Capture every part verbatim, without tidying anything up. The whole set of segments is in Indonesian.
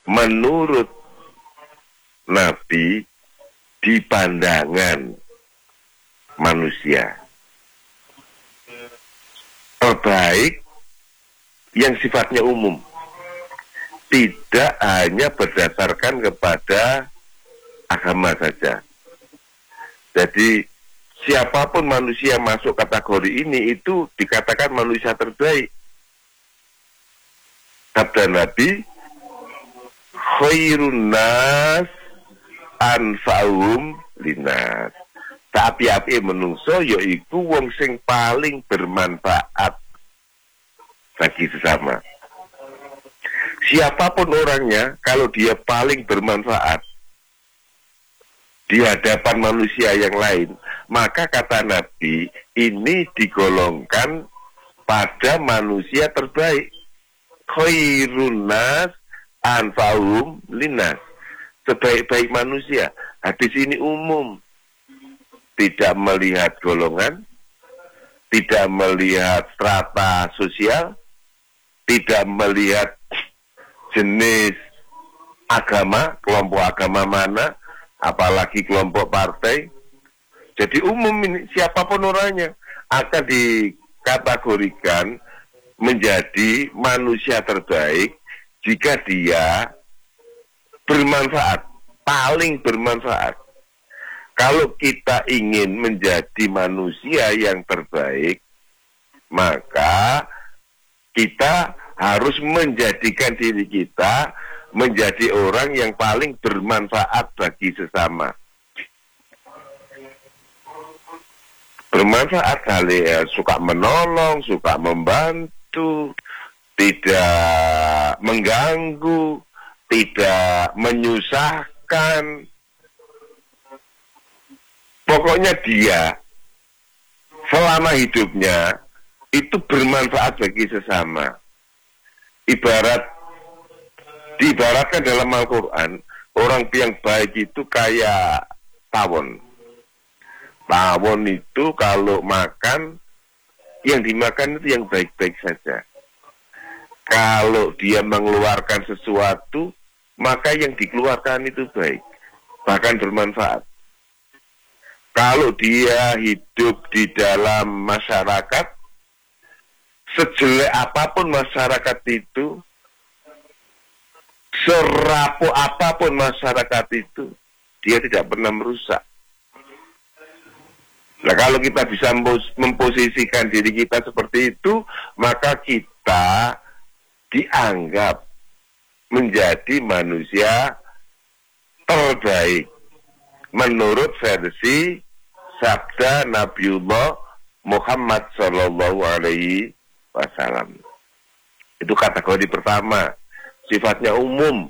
menurut Nabi di pandangan manusia. Terbaik yang sifatnya umum, tidak hanya berdasarkan kepada agama saja. Jadi siapapun manusia masuk kategori ini itu dikatakan manusia terbaik. Sabda Nabi, khairun nas anfa'um linas. Api-api menungso yaiku wong sing paling bermanfaat bagi sesama. Siapapun orangnya, kalau dia paling bermanfaat di hadapan manusia yang lain, maka kata Nabi, ini digolongkan pada manusia terbaik. Khairun nas anfa'um linas. Sebaik-baik manusia. Hadis ini umum. Tidak melihat golongan, tidak melihat strata sosial, tidak melihat jenis agama, kelompok agama mana, apalagi kelompok partai. Jadi umum ini, siapapun orangnya akan dikategorikan menjadi manusia terbaik jika dia bermanfaat, paling bermanfaat. Kalau kita ingin menjadi manusia yang terbaik, maka kita harus menjadikan diri kita menjadi orang yang paling bermanfaat bagi sesama. Bermanfaat kali ya, suka menolong, suka membantu, tidak mengganggu, tidak menyusahkan. Pokoknya dia selama hidupnya itu bermanfaat bagi sesama. Ibarat diibaratkan dalam Al-Quran, orang yang baik itu kayak tawon. Tawon itu kalau makan, yang dimakan itu yang baik-baik saja. Kalau dia mengeluarkan sesuatu, maka yang dikeluarkan itu baik, bahkan bermanfaat. Kalau dia hidup di dalam masyarakat, sejelek apapun masyarakat itu, serapuh apapun masyarakat itu, dia tidak pernah merusak. Nah, kalau kita bisa memposisikan diri kita seperti itu, maka kita dianggap menjadi manusia terbaik menurut versi sabda Nabiullah Muhammad Sallallahu Alaihi Wasallam. Itu kategori pertama, sifatnya umum.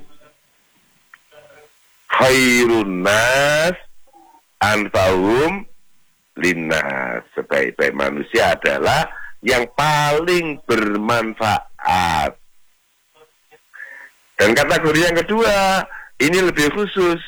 Khairun nas anfa'um linnas. Sebaik-baik manusia adalah yang paling bermanfaat. Dan kategori yang kedua, ini lebih khusus.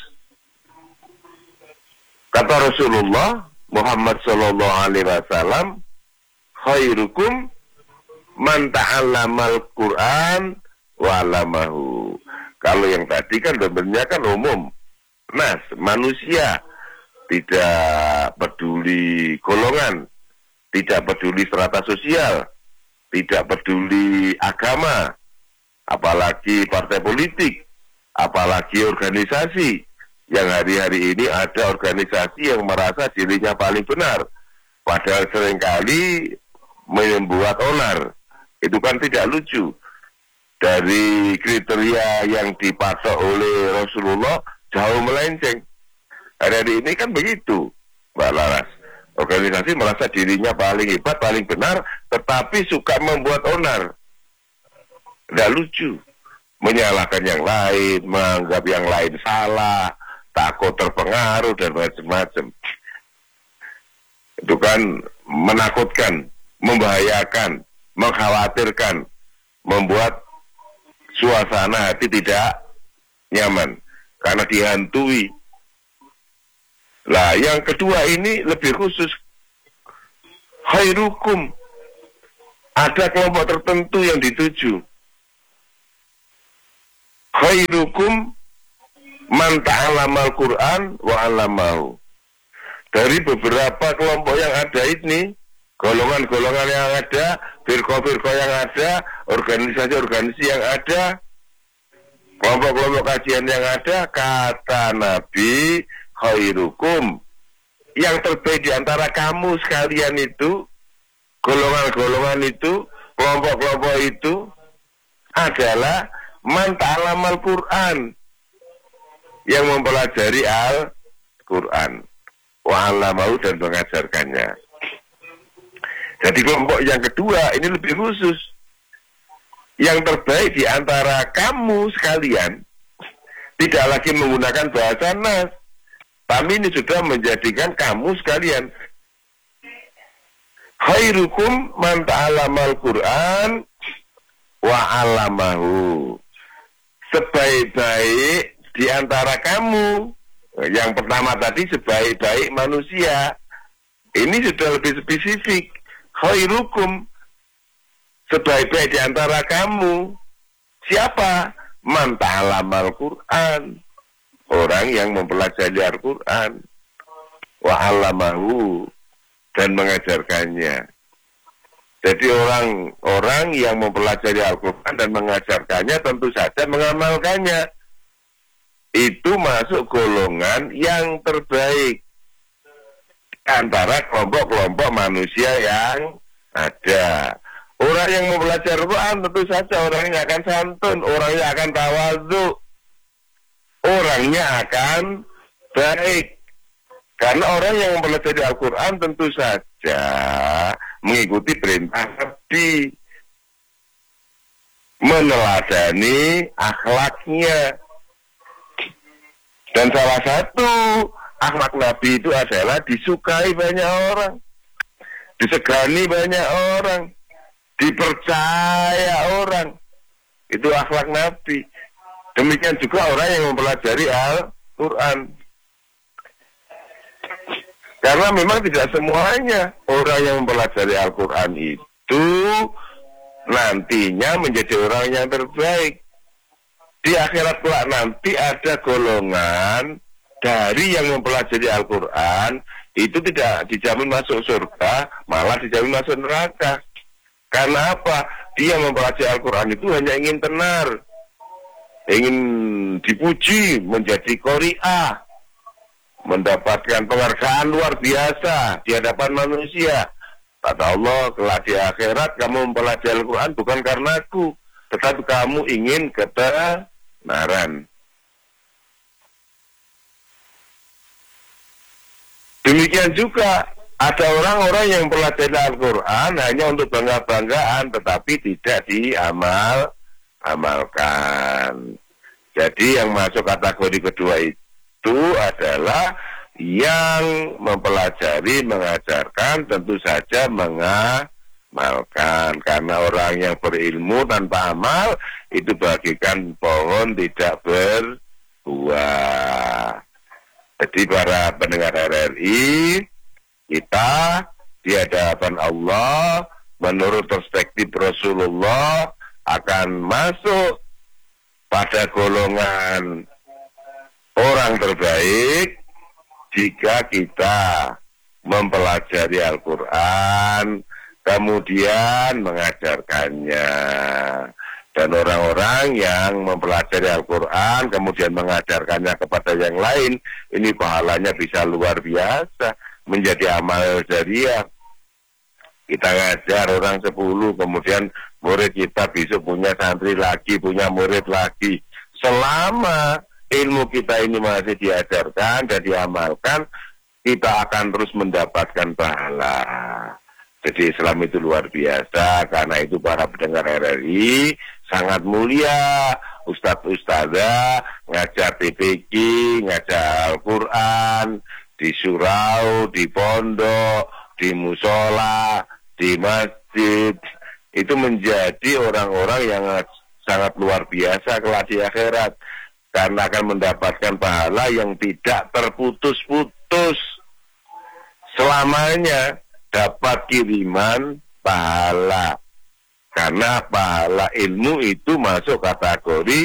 Kata Rasulullah Muhammad Sallallahu Alaihi Wasallam, khairukum man ta'allamal Quran wa 'allamahu. Kalau yang tadi kan sebenarnya kan umum. Nas, manusia, tidak peduli golongan, tidak peduli strata sosial, tidak peduli agama, apalagi partai politik, apalagi organisasi. Yang hari-hari ini ada organisasi yang merasa dirinya paling benar, padahal seringkali membuat onar. Itu kan tidak lucu. Dari kriteria yang dipatok oleh Rasulullah jauh melenceng. Hari-hari ini kan begitu, Mbak Laras. Organisasi merasa dirinya paling hebat, paling benar, tetapi suka membuat onar. Tidak lucu. Menyalahkan yang lain, menganggap yang lain salah, takut terpengaruh, dan macam-macam. Itu kan menakutkan, membahayakan, mengkhawatirkan, membuat suasana hati tidak nyaman, karena dihantui. Lah, yang kedua ini lebih khusus. Khairukum. Ada kelompok tertentu yang dituju. khairukum man ta'allamal Qur'an wa 'allamahu. Dari beberapa kelompok yang ada ini, golongan-golongan yang ada, firqah-firqah yang ada, organisasi-organisasi yang ada, kelompok-kelompok kajian yang ada, kata Nabi, khairukum, yang terbaik di antara kamu sekalian itu, golongan-golongan itu, kelompok-kelompok itu adalah man ta'allamal Qur'an, yang mempelajari Al-Qur'an wa 'allamahu, dan mengajarkannya. Jadi kelompok yang kedua ini lebih khusus. Yang terbaik di antara kamu sekalian tidak lagi menggunakan bahasa nas, tapi ini sudah menjadikan kamu sekalian. Khairukum man ta'allamal Qur'an wa 'allamahu. Sebaik-baik di antara kamu, yang pertama tadi sebaik-baik manusia, ini sudah lebih spesifik. Khairukum, sebaik-baik di antara kamu siapa? Man ta'allamal Qur'an, orang yang mempelajari Al-Qur'an, wa 'allamahu, dan mengajarkannya. Jadi orang-orang yang mempelajari Al-Qur'an dan mengajarkannya tentu saja mengamalkannya. Itu masuk golongan yang terbaik antara kelompok-kelompok manusia yang ada. Orang yang mempelajari Al-Quran tentu saja orangnya akan santun, orangnya akan tawadhu, orangnya akan baik. Karena orang yang mempelajari Al-Quran tentu saja mengikuti perintah Nabi, meneladani akhlaknya. Dan salah satu akhlak Nabi itu adalah disukai banyak orang, disegani banyak orang, dipercaya orang. Itu akhlak Nabi. Demikian juga orang yang mempelajari Al-Quran. Karena memang tidak semuanya orang yang mempelajari Al-Quran itu nantinya menjadi orang yang terbaik. Di akhirat kelak nanti ada golongan dari yang mempelajari Al-Quran itu tidak dijamin masuk surga, malah dijamin masuk neraka. Karena apa? Dia mempelajari Al-Quran itu hanya ingin tenar, ingin dipuji, menjadi qari'ah, mendapatkan penghargaan luar biasa di hadapan manusia. Kata Allah, kelak di akhirat kamu mempelajari Al-Quran bukan karena aku, tetapi kamu ingin ketenaran. Demikian juga ada orang-orang yang mempelajari Al-Quran hanya untuk bangga-banggaan, tetapi tidak diamal-amalkan. Jadi yang masuk kategori kedua itu adalah yang mempelajari, mengajarkan, tentu saja mengamalkan. Karena orang yang berilmu tanpa amal itu bagikan pohon tidak berbuah. Jadi para pendengar R R I, kita di hadapan Allah menurut perspektif Rasulullah akan masuk pada golongan orang terbaik jika kita mempelajari Al-Quran kemudian mengajarkannya. Dan orang-orang yang mempelajari Al-Quran kemudian mengajarkannya kepada yang lain, ini pahalanya bisa luar biasa, menjadi amal jariah. Kita ngajar orang sepuluh, kemudian murid kita besok punya santri lagi, punya murid lagi. Selama ilmu kita ini masih diajarkan dan diamalkan, kita akan terus mendapatkan pahala. Jadi Islam itu luar biasa. Karena itu para pendengar R R I sangat mulia. Ustadz-ustadzah ngajar T P Q, ngajar Al-Quran di surau, di pondok, di musola, di masjid, itu menjadi orang-orang yang sangat luar biasa kelak di akhirat, karena akan mendapatkan pahala yang tidak terputus-putus selamanya. Dapat kiriman pahala, karena pahala ilmu itu masuk kategori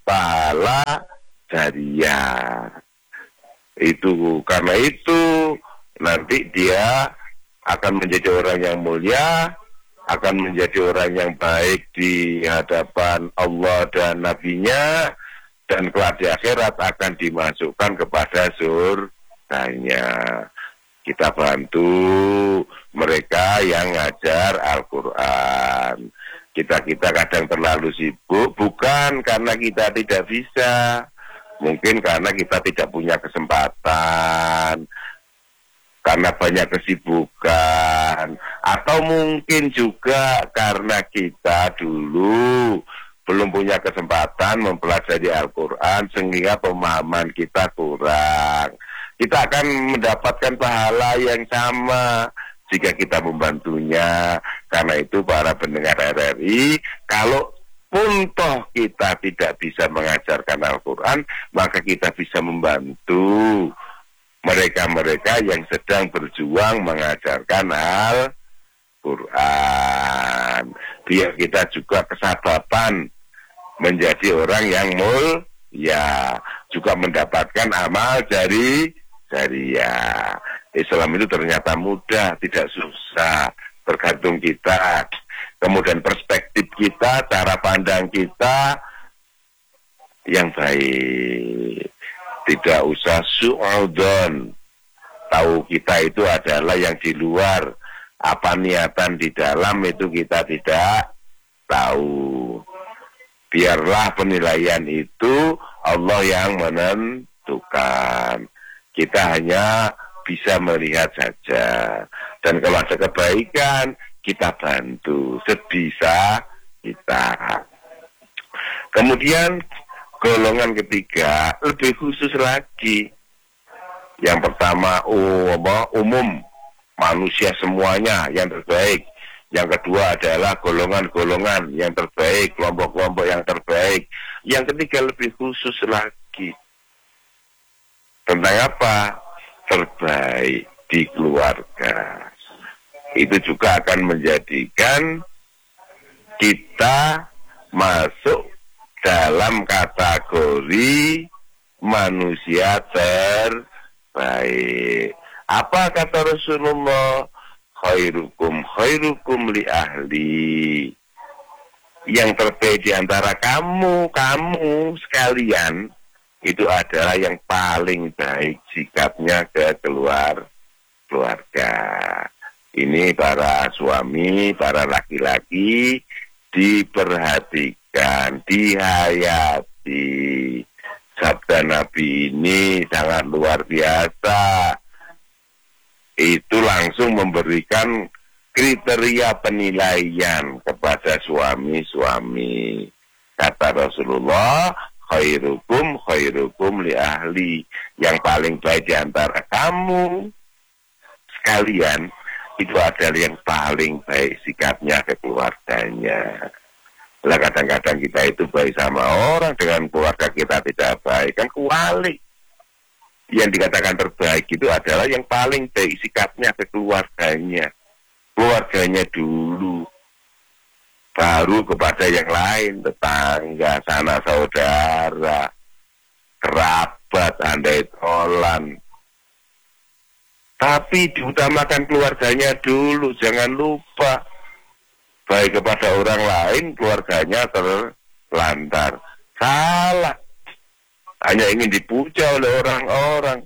pahala jariah. Itu karena itu nanti dia akan menjadi orang yang mulia, akan menjadi orang yang baik di hadapan Allah dan Nabi-Nya, dan kelak di akhirat akan dimasukkan kepada surganya. Kita bantu mereka yang ngajar Al-Quran. Kita-kita kadang terlalu sibuk, bukan karena kita tidak bisa, mungkin karena kita tidak punya kesempatan, karena banyak kesibukan, atau mungkin juga karena kita dulu belum punya kesempatan mempelajari Al-Quran sehingga pemahaman kita kurang. Kita akan mendapatkan pahala yang sama jika kita membantunya. Karena itu para pendengar R R I, kalau pun toh kita tidak bisa mengajarkan Al-Quran, maka kita bisa membantu mereka-mereka yang sedang berjuang mengajarkan Al-Quran. Biar kita juga kesababan menjadi orang yang mulia, juga mendapatkan amal dari jariah. Islam itu ternyata mudah, tidak susah, tergantung kita. Kemudian perspektif kita, cara pandang kita yang baik. Tidak usah su'udon, tahu kita itu adalah yang di luar, apa niatan di dalam itu kita tidak tahu. Biarlah penilaian itu Allah yang menentukan. Kita hanya bisa melihat saja. Dan kalau ada kebaikan, kita bantu sebisa kita. Kemudian golongan ketiga lebih khusus lagi. Yang pertama umum, manusia semuanya yang terbaik. Yang kedua adalah golongan-golongan yang terbaik, kelompok-kelompok yang terbaik. Yang ketiga lebih khusus lagi. Tentang apa? Terbaik di keluarga. Itu juga akan menjadikan kita masuk dalam kategori manusia terbaik. Apa kata Rasulullah? Khairukum khairukum li ahli. Yang terbaik di antara kamu, kamu sekalian, itu adalah yang paling baik sikapnya ke keluar keluarga. Ini para suami, para laki-laki diperhatikan, dihayati. Sabda Nabi ini sangat luar biasa. Itu langsung memberikan kriteria penilaian kepada suami-suami. Kata Rasulullah, khairukum khairukum li ahli. Yang paling baik di antara kamu sekalian itu adalah yang paling baik sikapnya ke keluarganya. Lah kadang-kadang kita itu baik sama orang, dengan keluarga kita tidak baik, kan kuali. Yang dikatakan terbaik itu adalah yang paling baik sikapnya ke keluarganya. Keluarganya dulu, baru kepada yang lain, tetangga, sanak saudara, kerabat, andai tolan. Tapi diutamakan keluarganya dulu, jangan lupa. Baik kepada orang lain, keluarganya terlantar. Salah. Hanya ingin dipuja oleh orang-orang.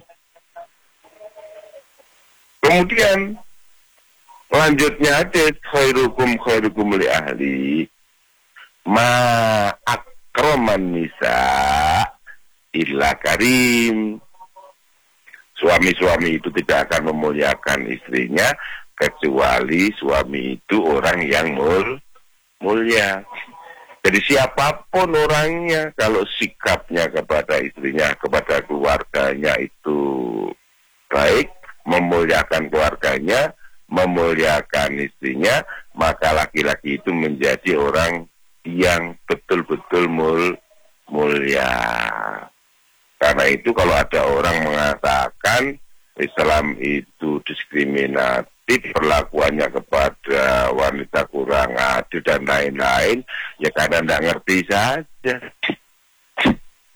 Kemudian lanjutnya ada khairukum khairukum li ahli. Ma akraman nisa illa karim. Suami-suami itu tidak akan memuliakan istrinya kecuali suami itu orang yang mul mulia. Jadi siapapun orangnya, kalau sikapnya kepada istrinya, kepada keluarganya itu baik, memuliakan keluarganya, memuliakan istrinya, maka laki-laki itu menjadi orang yang betul-betul mul mulia. Karena itu kalau ada orang mengatakan Islam itu diskriminatif, perlakuannya kepada wanita kurang adil dan lain-lain, ya karena tidak ngerti saja.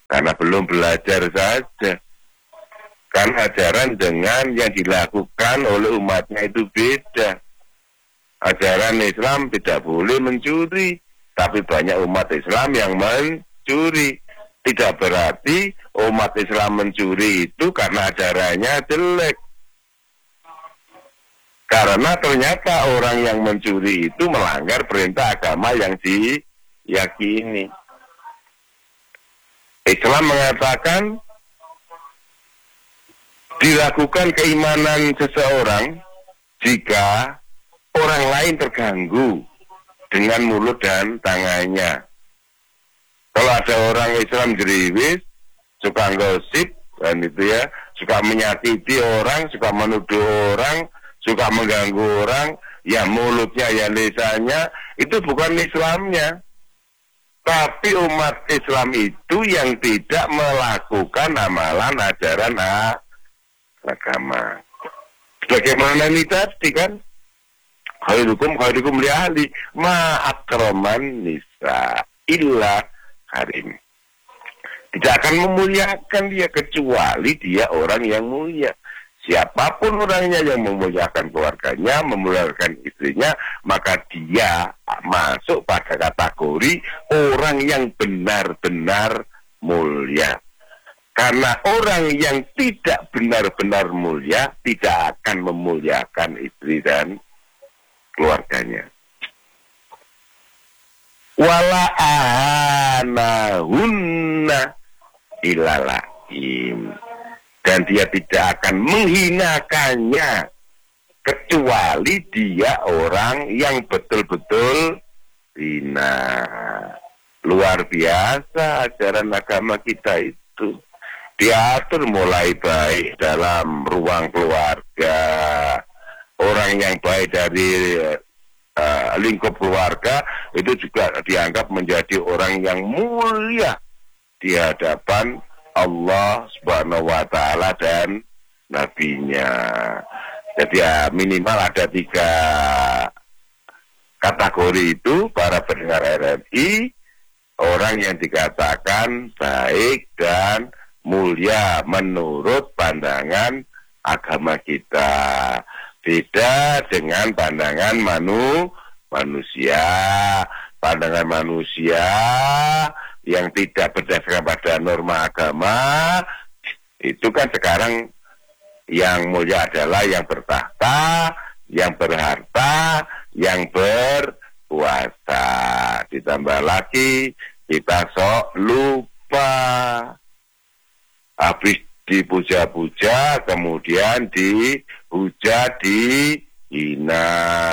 karena belum belajar saja. Kan ajaran dengan yang dilakukan oleh umatnya itu beda. Ajaran Islam tidak boleh mencuri, tapi banyak umat Islam yang mencuri. Tidak berarti umat Islam mencuri itu karena ajarannya jelek. Karena ternyata orang yang mencuri itu melanggar perintah agama yang diyakini. Islam mengatakan dilakukan keimanan seseorang jika orang lain terganggu dengan mulut dan tangannya. Kalau ada orang Islam geriwis, suka gosip, dan itu ya, suka menyakiti orang, suka menuduh orang, suka mengganggu orang, ya mulutnya, ya lisannya, itu bukan Islamnya. Tapi umat Islam itu yang tidak melakukan amalan ajaran agama. Bagaimana ini tadi kan? Khairukum khairukum li ahli ma akraman nisa illa karim. Tidak akan memuliakan dia kecuali dia orang yang mulia. Siapapun orangnya yang memuliakan keluarganya, memuliakan istrinya, maka dia masuk pada kategori orang yang benar-benar mulia. Karena orang yang tidak benar-benar mulia tidak akan memuliakan istri dan keluarganya. Wala anahunna ilalaim. Dan dia tidak akan menghinakannya kecuali dia orang yang betul-betul hina. Luar biasa ajaran agama kita itu. Diatur mulai baik dalam ruang keluarga, orang yang baik dari uh, lingkup keluarga itu juga dianggap menjadi orang yang mulia di hadapan Allah Subhanahu wa Ta'ala dan nabinya. Jadi ya minimal ada tiga kategori itu para pendengar R M I, orang yang dikatakan baik dan mulia menurut pandangan agama kita. Beda dengan pandangan manu, manusia. Pandangan manusia yang tidak berdasarkan pada norma agama, itu kan sekarang yang mulia adalah yang bertahta, yang berharta, yang berkuasa. Ditambah lagi kita sok lupa. Habis dipuja-puja, kemudian dihujat, dihina.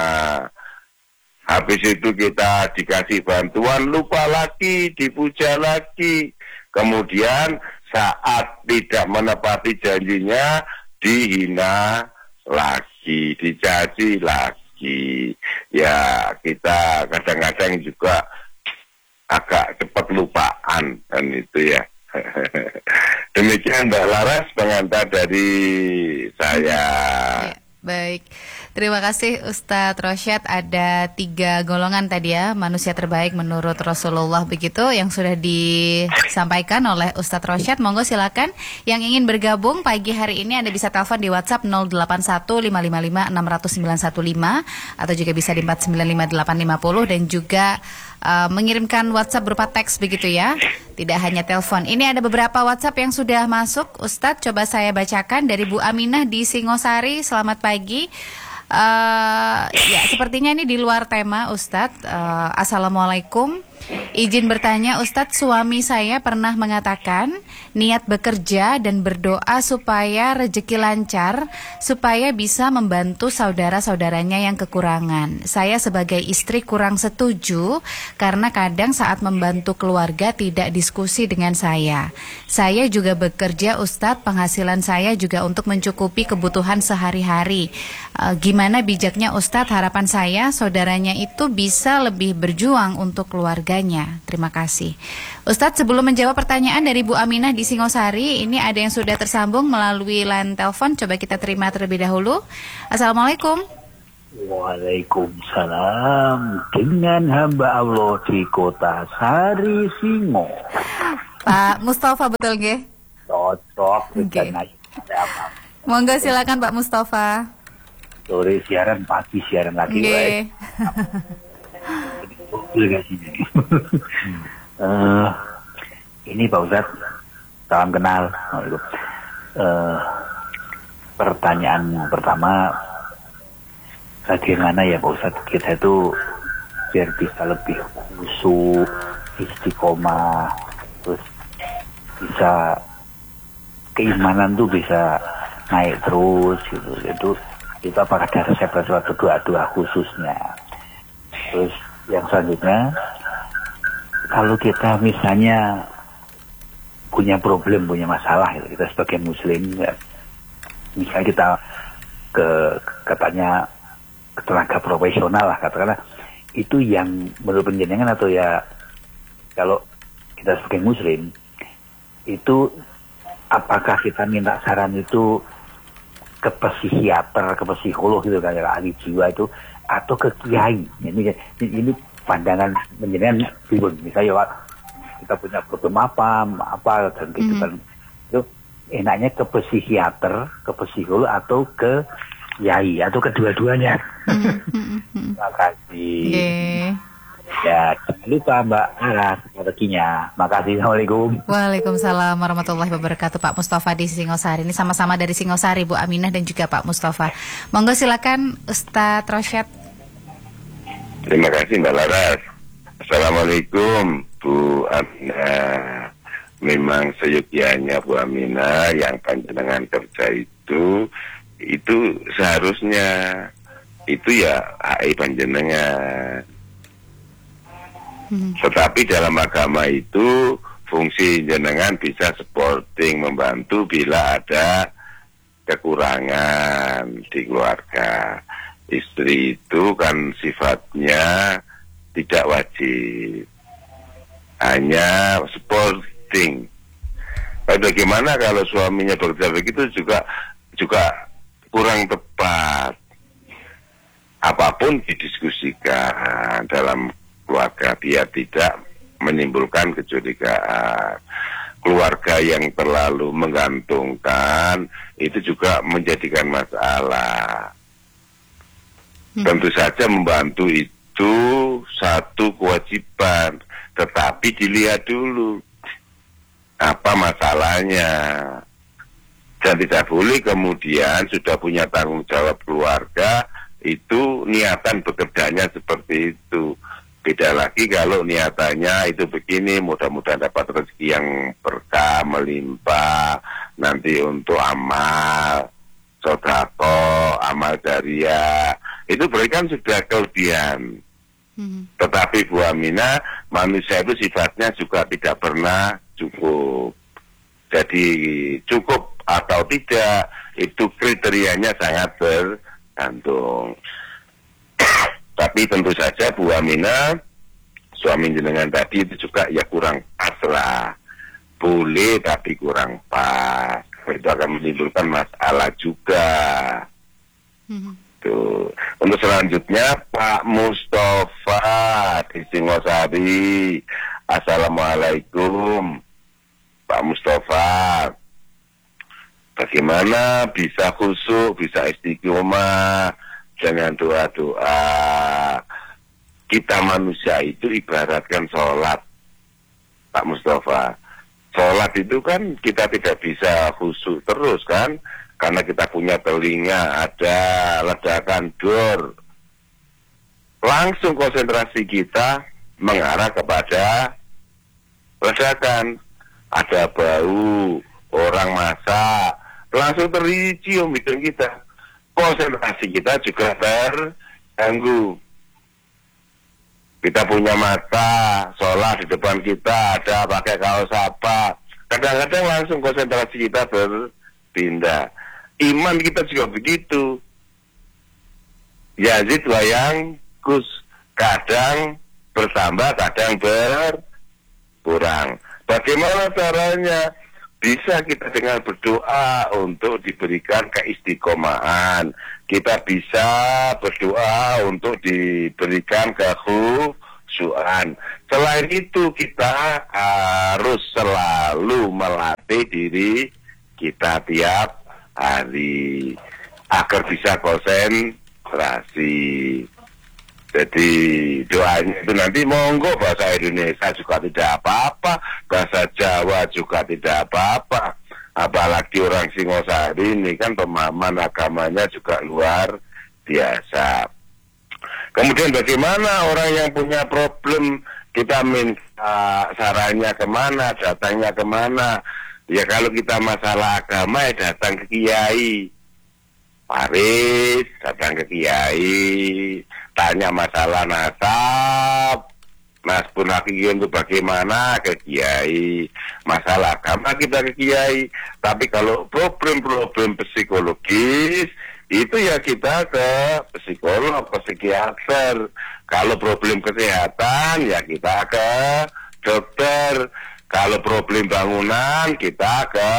Habis itu kita dikasih bantuan, lupa lagi, dipuja lagi. Kemudian saat tidak menepati janjinya, dihina lagi, dicaci lagi. Ya, kita kadang-kadang juga agak cepat lupaan, kan itu ya. Demikian Mbak Laras, pengantar dari saya. Ya, baik, terima kasih Ustadz Rosyad. Ada tiga golongan tadi ya, manusia terbaik menurut Rasulullah begitu yang sudah disampaikan oleh Ustadz Rosyad. Monggo silakan yang ingin bergabung pagi hari ini Anda bisa telepon di WhatsApp nol delapan satu lima lima lima enam nol sembilan satu lima atau juga bisa di empat sembilan lima delapan lima nol dan juga uh, mengirimkan WhatsApp berupa teks begitu ya. Tidak hanya telepon. Ini ada beberapa WhatsApp yang sudah masuk. Ustadz, coba saya bacakan dari Bu Aminah di Singosari. Selamat pagi. Uh, ya, sepertinya ini di luar tema, Ustadz. Uh, Assalamualaikum. Izin bertanya, Ustadz, suami saya pernah mengatakan niat bekerja dan berdoa supaya rezeki lancar, supaya bisa membantu saudara-saudaranya yang kekurangan. Saya sebagai istri kurang setuju karena kadang saat membantu keluarga tidak diskusi dengan saya. Saya juga bekerja, Ustadz, penghasilan saya juga untuk mencukupi kebutuhan sehari-hari. E, gimana bijaknya Ustadz, harapan saya saudaranya itu bisa lebih berjuang untuk keluarganya. Terima kasih. Ustadz, sebelum menjawab pertanyaan dari Bu Aminah di Singosari, ini ada yang sudah tersambung melalui line telepon. Coba kita terima terlebih dahulu. Assalamualaikum. Waalaikumsalam. Dengan hamba Allah di kota Sari Singo. Pak Mustafa betul nggih? Cocok. Oke. Okay. Monggo silakan Pak Mustafa. Sore siaran, pagi siaran lagi. Nggih. uh, ini Pak Ustadz, salam kenal. Uh, pertanyaan pertama, bagaimana ya Pak Ustadz kita itu biar bisa lebih khusyuk, istiqomah, terus bisa keimanan tuh bisa naik terus gitu. Itu itu apakah ada resep atau doa-doa khususnya? Terus yang selanjutnya, kalau kita misalnya punya problem, punya masalah, gitu, kita sebagai muslim, ya, misalnya kita ke katanya ke tenaga profesional lah katakanlah, itu yang menurut penjenengan atau ya kalau kita sebagai muslim itu apakah kita minta saran itu ke psikiater, ke psikolog gitu kan, ahli jiwa itu, atau ke kiai? Ini ini pandangan penjenengan bingung. Misalnya Pak, kita punya problem apa, apa dan gitu kan, mm-hmm. itu enaknya ke psikiater, ke psikolog atau ke kiai atau kedua-duanya? Mm-hmm. Terima kasih. Yeah. Ya, jangan lupa Mbak Aras rezekinya. Makasih. Assalamualaikum. Waalaikumsalam warahmatullahi wabarakatuh. Pak Mustafa di Singosari. Ini sama-sama dari Singosari, Bu Aminah dan juga Pak Mustafa. Monggo silakan Ustadz Rosyad. Terima kasih Mbak Laras. Assalamualaikum Bu Aminah. Memang seyogianya Bu Aminah yang panjenengan kerja itu itu seharusnya itu ya H I panjenengan. Hmm. Tetapi dalam agama itu fungsi jenengan bisa supporting, membantu bila ada kekurangan di keluarga. Istri itu kan sifatnya tidak wajib, hanya supporting. Tapi bagaimana kalau suaminya bekerja begitu juga juga kurang tepat. Apapun didiskusikan dalam keluarga biar tidak menimbulkan kecurigaan. Keluarga yang terlalu menggantungkan itu juga menjadikan masalah. Hmm. Tentu saja membantu itu satu kewajiban, tetapi dilihat dulu apa masalahnya. Dan tidak boleh kemudian sudah punya tanggung jawab keluarga itu niatan bekerjanya seperti itu. Beda lagi kalau niatannya itu begini, mudah-mudahan dapat rezeki yang berkah, melimpah, nanti untuk amal, sodako, amal jariah, itu berikan sudah kelebihan. Hmm. Tetapi Bu Aminah, manusia itu sifatnya juga tidak pernah cukup. Jadi cukup atau tidak, itu kriterianya sangat bergantung. Tapi tentu saja Bu Aminah, suami jenengan tadi itu juga ya kurang pas lah. Boleh tapi kurang pas. Itu akan menimbulkan masalah juga. Mm-hmm. Tuh. Untuk selanjutnya Pak Mustafa di Singosari. Assalamualaikum Pak Mustafa. Bagaimana bisa khusyuk, bisa istiqomah dengan doa-doa? Kita manusia itu ibaratkan sholat, Pak Mustafa. Sholat itu kan kita tidak bisa khusyuk terus kan, karena kita punya telinga, ada ledakan dor. Langsung konsentrasi kita mengarah kepada ledakan. Ada bau, orang masak, langsung tercium hidung kita. Konsentrasi kita juga terganggu. Kita punya mata, sholat di depan kita, ada pakai kaos apa. Kadang-kadang langsung konsentrasi kita berpindah. Iman kita juga begitu. Yazid wayang kus, kadang bertambah, kadang berkurang. Bagaimana caranya? Bisa kita dengan berdoa untuk diberikan keistiqomahan. Kita bisa berdoa untuk diberikan khusyuan. Selain itu kita harus selalu melatih diri kita tiap hari agar bisa konsentrasi. Jadi doanya itu nanti monggo bahasa Indonesia juga tidak apa-apa, bahasa Jawa juga tidak apa-apa. Apalagi orang Singosari ini kan pemahaman agamanya juga luar biasa. Kemudian bagaimana orang yang punya problem, kita minta sarannya kemana, datangnya kemana? Ya kalau kita masalah agama ya datang ke kiai. Paris, datang ke kiai, tanya masalah nasab, nas pun hakikin itu bagaimana, ke kiai. Masalah agama kita ke kiai. Tapi kalau problem-problem psikologis, itu ya kita ke psikolog, ke psikiater. Kalau problem kesehatan, ya kita ke dokter. Kalau problem bangunan, kita ke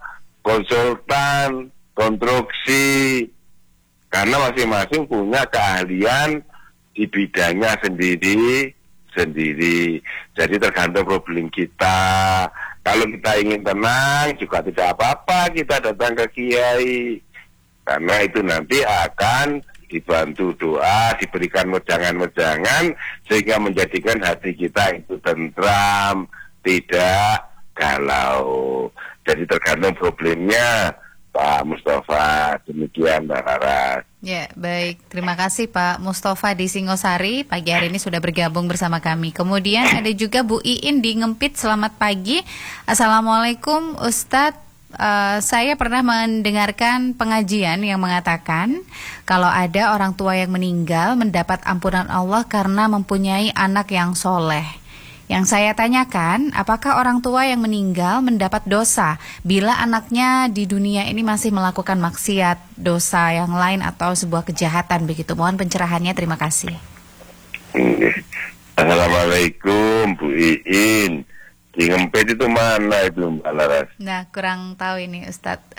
konsultan konstruksi, karena masing-masing punya keahlian di bidangnya sendiri sendiri. Jadi tergantung problem kita. Kalau kita ingin tenang juga tidak apa-apa kita datang ke kiai, karena itu nanti akan dibantu doa, diberikan wejangan-wejangan sehingga menjadikan hati kita itu tentram, tidak galau. Jadi tergantung problemnya, Pak Mustafa. Demikian Mbak Laras. Ya, baik. Terima kasih Pak Mustafa di Singosari. Pagi hari ini sudah bergabung bersama kami. Kemudian ada juga Bu Iin di Ngempit. Selamat pagi. Assalamualaikum Ustadz. Uh, saya pernah mendengarkan pengajian yang mengatakan kalau ada orang tua yang meninggal mendapat ampunan Allah karena mempunyai anak yang soleh. Yang saya tanyakan, apakah orang tua yang meninggal mendapat dosa bila anaknya di dunia ini masih melakukan maksiat, dosa yang lain atau sebuah kejahatan begitu? Mohon pencerahannya, terima kasih. Assalamualaikum Bu Iin. Di Ngempet itu mana itu Mbak Laras? Nah, kurang tahu ini Ustadz.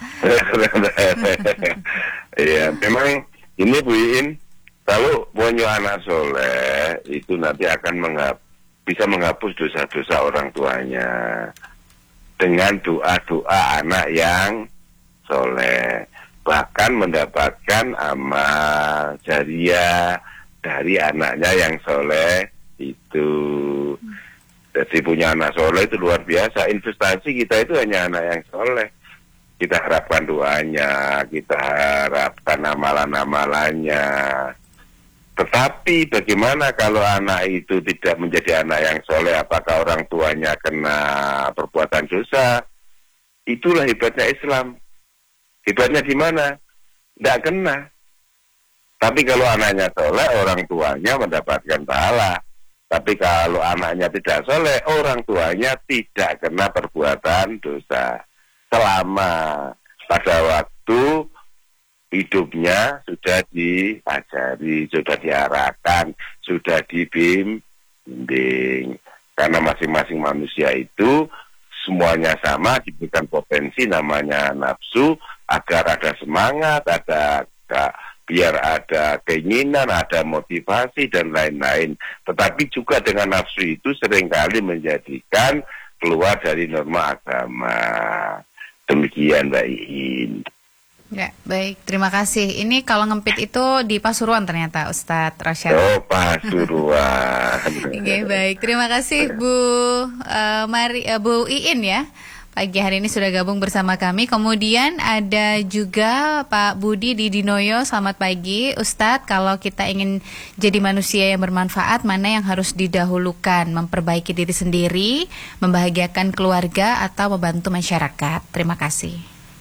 Iya, memang ini Bu Iin, kalau punya anak soleh itu nanti akan menghapus, bisa menghapus dosa-dosa orang tuanya dengan doa-doa anak yang soleh, bahkan mendapatkan amal jariah dari anaknya yang soleh itu. Jadi punya anak soleh itu luar biasa. Investasi kita itu hanya anak yang soleh. Kita harapkan doanya, kita harapkan amalan-amalannya. Tetapi bagaimana kalau anak itu tidak menjadi anak yang soleh? Apakah orang tuanya kena perbuatan dosa? Itulah hebatnya Islam. Hebatnya di mana? Tidak kena. Tapi kalau anaknya soleh, orang tuanya mendapatkan pahala. Tapi kalau anaknya tidak soleh, orang tuanya tidak kena perbuatan dosa. Selama pada waktu hidupnya sudah diajari, sudah diarahkan, sudah dibimbing. Karena masing-masing manusia itu semuanya sama, diberikan potensi namanya nafsu, agar ada semangat, ada, ada biar ada keinginan, ada motivasi dan lain-lain. Tetapi juga dengan nafsu itu seringkali menjadikan keluar dari norma agama. Demikian Mbak Iin. Ya, baik. Terima kasih. Ini kalau Ngempit itu di Pasuruan ternyata, Ustadz Rosyad. Oh, Pasuruan. Oke, baik. Terima kasih Bu uh, Mari uh, Bu Iin ya. Pagi hari ini sudah gabung bersama kami. Kemudian ada juga Pak Budi di Dinoyo. Selamat pagi, Ustadz. Kalau kita ingin jadi manusia yang bermanfaat, mana yang harus didahulukan? Memperbaiki diri sendiri, membahagiakan keluarga, atau membantu masyarakat? Terima kasih.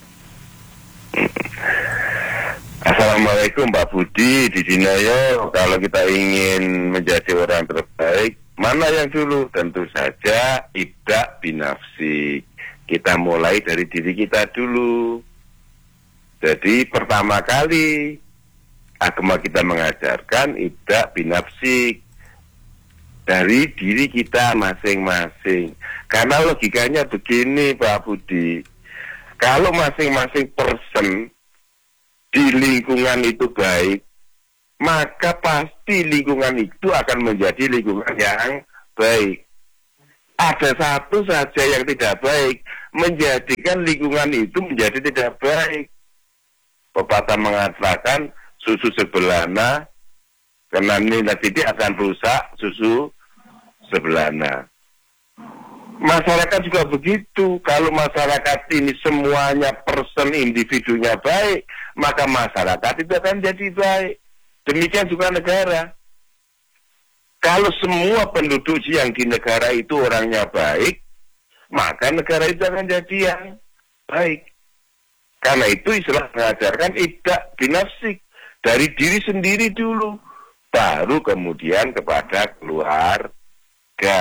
Assalamualaikum Pak Budi di Dinoyo. Kalau kita ingin menjadi orang terbaik, mana yang dulu? Tentu saja ibda binafsik. Kita mulai dari diri kita dulu. Jadi pertama kali agama kita mengajarkan ibda binafsik, dari diri kita masing-masing. Karena logikanya begini Pak Budi, kalau masing-masing person di lingkungan itu baik, maka pasti lingkungan itu akan menjadi lingkungan yang baik. Ada satu saja yang tidak baik, menjadikan lingkungan itu menjadi tidak baik. Pepatah mengatakan susu sebelana, karena nilai titik akan rusak susu sebelana. Masyarakat juga begitu. Kalau masyarakat ini semuanya person individunya baik, maka masyarakat itu akan jadi baik. Demikian juga negara. Kalau semua penduduk yang di negara itu orangnya baik, maka negara itu akan jadi yang baik. Karena itu Islam mengajarkan ibda' binafsik, dari diri sendiri dulu, baru kemudian kepada keluarga.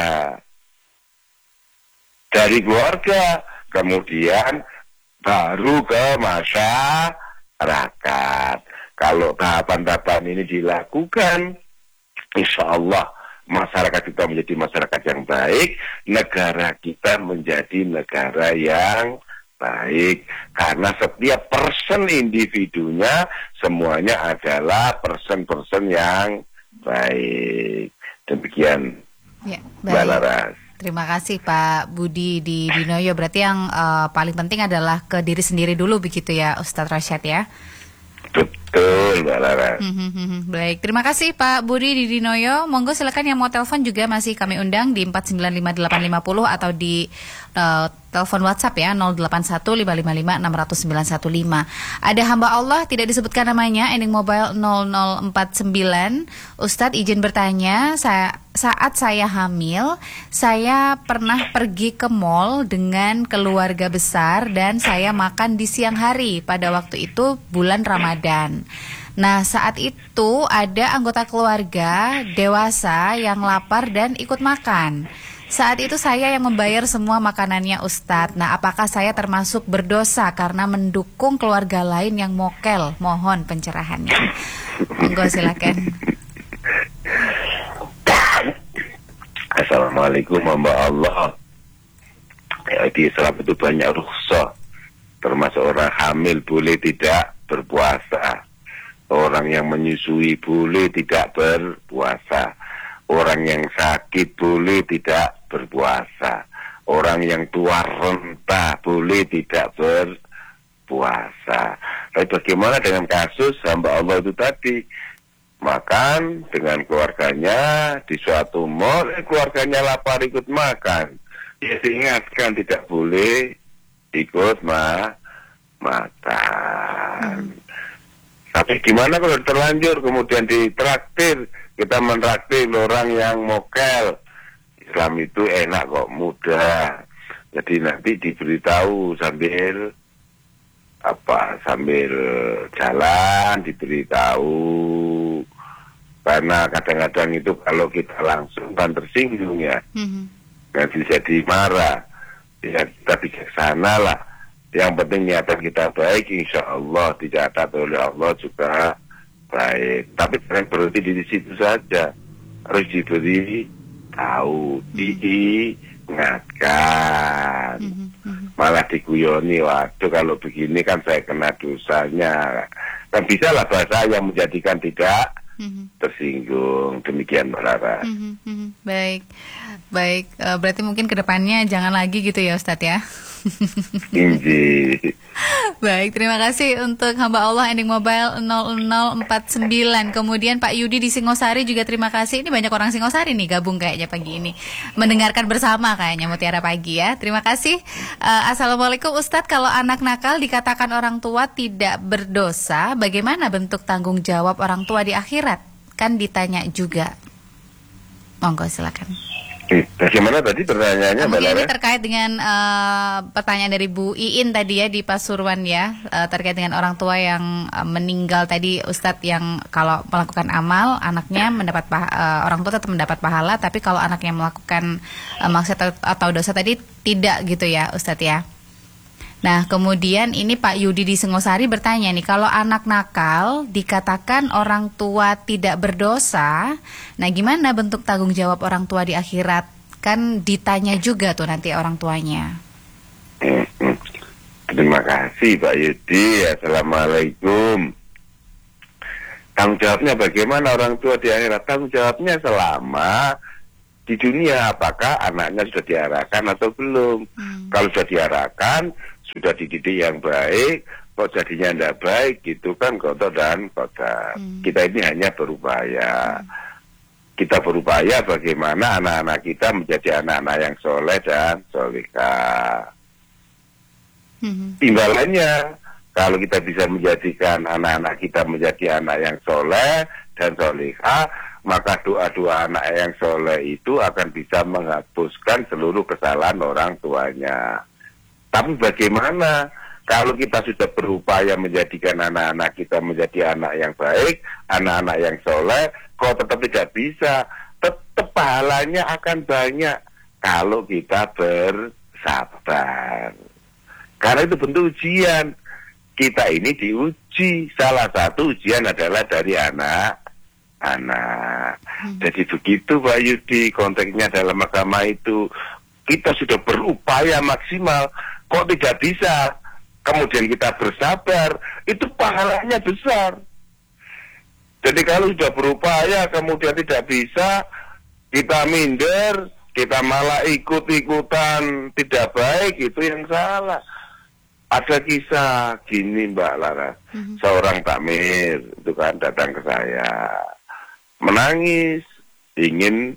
Dari keluarga, kemudian baru ke masyarakat. Kalau tahapan-tahapan ini dilakukan, insya Allah masyarakat kita menjadi masyarakat yang baik, negara kita menjadi negara yang baik. Karena setiap person individunya semuanya adalah person-person yang baik. Demikian, ya, Mbak Laras. Terima kasih Pak Budi di Dinoyo. Berarti yang uh, paling penting adalah ke diri sendiri dulu begitu ya Ustadz Rosyad ya? Betul Mbak Laras. Hmm, baik, terima kasih Pak Budi di Dinoyo. Monggo silakan yang mau telepon juga masih kami undang di empat sembilan lima delapan lima nol atau di uh, telepon WhatsApp ya nol delapan satu lima lima lima enam nol sembilan satu lima. Ada hamba Allah tidak disebutkan namanya, ending mobile nol nol empat sembilan. Ustadz izin bertanya, saya saat saya hamil, saya pernah pergi ke mall dengan keluarga besar dan saya makan di siang hari pada waktu itu bulan Ramadan. Nah, saat itu ada anggota keluarga dewasa yang lapar dan ikut makan. Saat itu saya yang membayar semua makanannya Ustadz. Nah, apakah saya termasuk berdosa karena mendukung keluarga lain yang mokel? Mohon pencerahannya. Monggo silakan. Assalamualaikum warahmatullahi wabarakatuh. Ya, di Islam itu banyak rukhsah. Termasuk orang hamil boleh tidak berpuasa. Orang yang menyusui boleh tidak berpuasa. Orang yang sakit boleh tidak berpuasa. Orang yang tua renta boleh tidak berpuasa. Tapi bagaimana dengan kasus hamba Allah itu tadi? Makan dengan keluarganya di suatu mall, eh, keluarganya lapar ikut makan. Ya diingatkan tidak boleh ikut ma makan. Hmm. Tapi gimana kalau terlanjur kemudian ditraktir, kita mentraktir orang yang mokel. Islam itu enak kok, mudah. Jadi nanti diberitahu sambil apa sambil jalan diberitahu. Karena kadang-kadang itu kalau kita langsung kan tersinggung ya, mm-hmm. nanti jadi marah. Ya kita bijaksana lah. Yang penting niatan kita baik, insya Allah dicatat oleh Allah juga baik. Tapi jangan berhenti di situ saja, harus diberi tahu, diingatkan. Mm-hmm. Malah diguyoni, waduh kalau begini kan saya kena dosanya. Kan bisa lah bahasa yang menjadikan tidak Mm-hmm. tersinggung. Demikian Mbak Lara. Mm-hmm. Mm-hmm. Baik, baik. Uh, berarti mungkin kedepannya jangan lagi gitu ya Ustadz ya. Inji. Baik, terima kasih untuk hamba Allah ending mobile nol nol empat sembilan. Kemudian Pak Yudi di Singosari juga terima kasih. Ini banyak orang Singosari nih gabung kayaknya pagi ini. Mendengarkan bersama kayaknya Mutiara Pagi ya. Terima kasih. Uh, Assalamualaikum Ustadz, kalau anak nakal dikatakan orang tua tidak berdosa, bagaimana bentuk tanggung jawab orang tua di akhirat? Kan ditanya juga. Monggo silakan. Bagaimana tadi pertanyaannya? Mungkin ini terkait dengan uh, pertanyaan dari Bu Iin tadi ya di Pasuruan ya, uh, terkait dengan orang tua yang uh, meninggal tadi Ustadz, yang kalau melakukan amal anaknya mendapat pah- uh, orang tua tetap mendapat pahala, tapi kalau anaknya melakukan uh, maksiat atau dosa tadi tidak gitu ya Ustadz ya. Nah kemudian ini Pak Yudi di Singosari bertanya nih, kalau anak nakal dikatakan orang tua tidak berdosa, nah gimana bentuk tanggung jawab orang tua di akhirat? Kan ditanya juga tuh nanti orang tuanya. Terima kasih Pak Yudi. Assalamualaikum. Tanggung jawabnya bagaimana orang tua di akhirat? Tanggung jawabnya selama di dunia, apakah anaknya sudah diarahkan atau belum. Hmm. Kalau sudah diarahkan, sudah dididik yang baik, kok jadinya tidak baik, gitu kan kotor dan kotor. Hmm. Kita ini hanya berupaya. Hmm. Kita berupaya bagaimana anak-anak kita menjadi anak-anak yang soleh dan solehah. Hmm. Timbalannya, kalau kita bisa menjadikan anak-anak kita menjadi anak yang soleh dan solehah, maka doa-doa anak yang soleh itu akan bisa menghapuskan seluruh kesalahan orang tuanya. Tapi bagaimana kalau kita sudah berupaya menjadikan anak-anak kita menjadi anak yang baik, anak-anak yang soleh, kok tetap tidak bisa? Tetap pahalanya akan banyak kalau kita bersabar. Karena itu bentuk ujian. Kita ini diuji. Salah satu ujian adalah dari anak-anak. Hmm. Jadi begitu Pak Yudi, konteksnya dalam agama itu. Kita sudah berupaya maksimal, kok tidak bisa? Kemudian kita bersabar, itu pahalanya besar. Jadi kalau sudah berupaya kemudian tidak bisa, kita minder, kita malah ikut-ikutan tidak baik, itu yang salah. Ada kisah gini Mbak Lara, mm-hmm. seorang takmir itu kan datang ke saya, menangis, ingin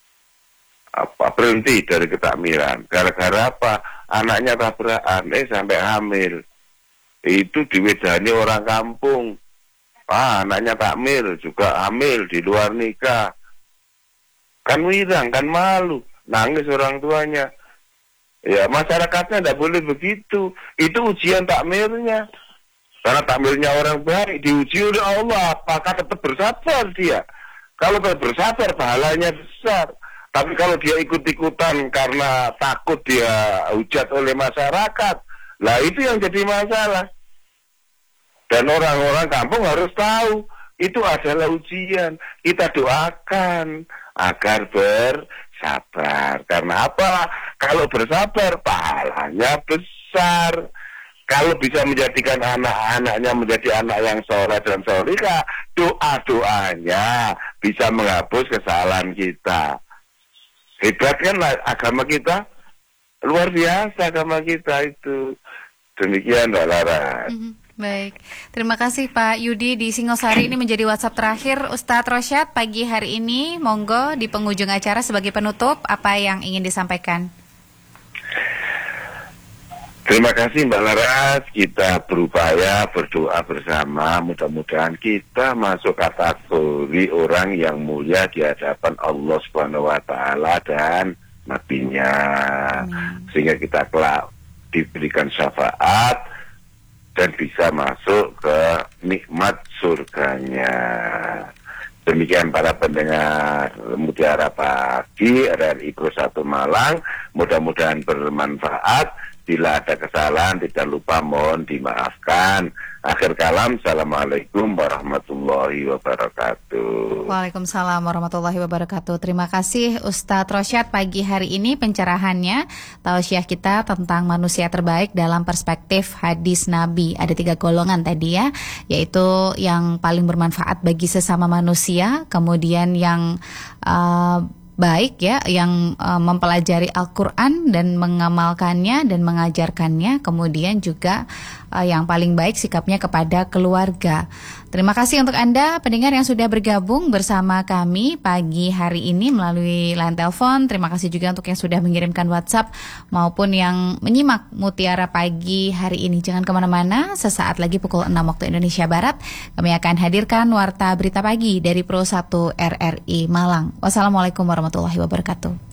apa berhenti dari ketakmiran. Gara-gara apa? Anaknya tabrakan, eh sampai hamil. Itu diwedani orang kampung. Ah, anaknya takmir juga hamil di luar nikah. Kan wirang, kan malu, nangis orang tuanya. Ya, masyarakatnya tidak boleh begitu. Itu ujian takmirnya. Karena takmirnya orang baik, diuji oleh Allah, apakah tetap bersabar dia? Kalau tetap bersabar, pahalanya besar. Tapi kalau dia ikut-ikutan karena takut dia hujat oleh masyarakat, lah itu yang jadi masalah. Dan orang-orang kampung harus tahu, itu adalah ujian. Kita doakan agar bersabar. Karena apa? Kalau bersabar, pahalanya besar. Kalau bisa menjadikan anak-anaknya menjadi anak yang soleh dan solehah, doa-doanya bisa menghapus kesalahan kita. Hebat kan agama kita? Luar biasa agama kita itu. Demikian Mbak Laras. Mm-hmm. Baik, terima kasih Pak Yudi di Singosari. Ini menjadi WhatsApp terakhir Ustadz Rosyad pagi hari ini. Monggo di penghujung acara sebagai penutup, apa yang ingin disampaikan? Terima kasih Mbak Laras. Kita berupaya berdoa bersama. Mudah-mudahan kita masuk kategori orang yang mulia di hadapan Allah Subhanahu Wa Taala dan Nabi-Nya. Amin. Sehingga kita kelak diberikan syafaat dan bisa masuk ke nikmat surganya. Demikian para pendengar Mutiara Pagi R R I Pro satu Malang. Mudah-mudahan bermanfaat. Bila ada kesalahan tidak lupa mohon dimaafkan. Akhir kalam, Assalamualaikum warahmatullahi wabarakatuh. Waalaikumsalam warahmatullahi wabarakatuh. Terima kasih Ustadz Rosyad pagi hari ini pencerahannya, tausiah kita tentang manusia terbaik dalam perspektif hadis Nabi. Ada tiga golongan tadi ya, yaitu yang paling bermanfaat bagi sesama manusia, kemudian yang uh, baik ya, yang uh, mempelajari Al-Quran dan mengamalkannya dan mengajarkannya, kemudian juga uh, yang paling baik sikapnya kepada keluarga. Terima kasih untuk Anda pendengar yang sudah bergabung bersama kami pagi hari ini melalui line telepon. Terima kasih juga untuk yang sudah mengirimkan WhatsApp maupun yang menyimak Mutiara Pagi hari ini. Jangan kemana-mana, sesaat lagi pukul enam waktu Indonesia Barat kami akan hadirkan Warta Berita Pagi dari Pro satu R R I Malang. Wassalamualaikum warahmatullahi wabarakatuh.